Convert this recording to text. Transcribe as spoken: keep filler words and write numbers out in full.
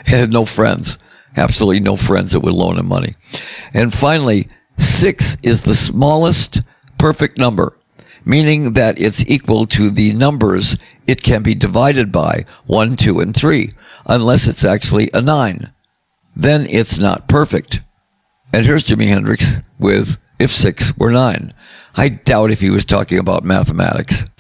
He had no friends, absolutely no friends that would loan him money. And finally, six is the smallest perfect number, meaning that it's equal to the numbers it can be divided by, one, two, and three, unless it's actually a nine. Then it's not perfect. And here's Jimi Hendrix with If Six Were Nine. I doubt if he was talking about mathematics.